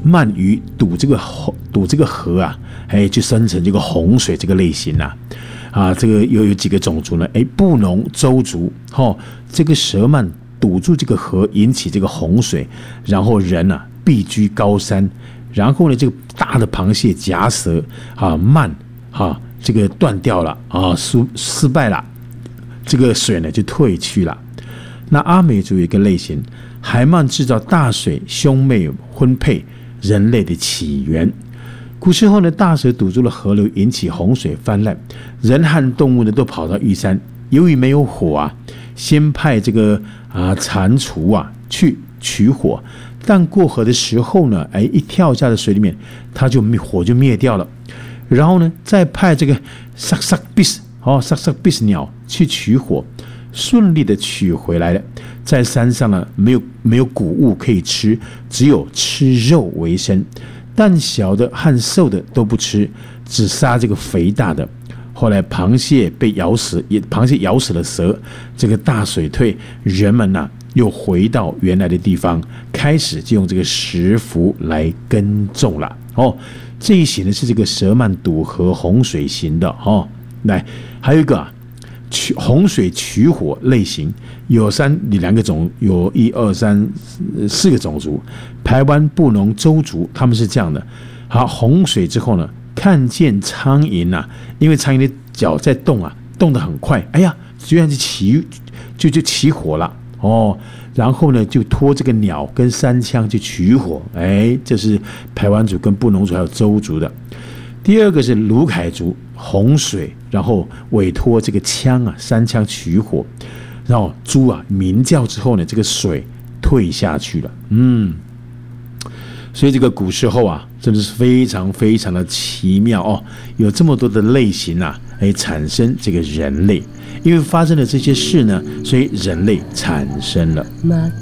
鳗鱼堵这个河啊，就生成这个洪水这个类型啊，这个又有几个种族呢？布农邹族，这个蛇鳗堵住这个河，引起这个洪水，然后人避居高山，然后呢，这个大的螃蟹夹蛇鳗这个断掉了失败了，这个水呢就退去了。那阿美族有一个类型，海鳗制造大水，兄妹婚配，人类的起源。古时候呢，大蛇堵住了河流，引起洪水泛滥，人和动物呢都跑到玉山，由于没有火先派这个蟾蜍去取火，但过河的时候呢，一跳下的水里面，火就灭掉了。然后呢，再派这个萨萨比斯鸟去取火，顺利的取回来了。在山上呢，没有谷物可以吃，只有吃肉为生。但小的和瘦的都不吃，只杀这个肥大的。后来螃蟹咬死了蛇，这个大水退，人们又回到原来的地方，开始就用这个石斧来耕种了。这一型呢是这个蛇鳗堵河洪水型的来，还有一个洪水取火类型，有两个种，有1、2、3、4个种族。台湾布农邹族他们是这样的。好，洪水之后呢，看见苍蝇因为苍蝇的脚在动动得很快，居然就起火了然后呢就拖这个鸟跟山枪去取火，这是排湾族跟布农族还有邹族的。第二个是鲁凯族，洪水，然后委托这个山枪取火，然后猪鸣叫之后呢，这个水退下去了。所以这个古时候真的是非常非常的奇妙有这么多的类型产生这个人类，因为发生了这些事呢，所以人类产生了。